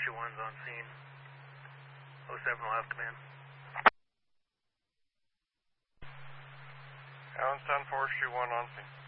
421's on scene. 07 will have command. Allenstown 421 on scene.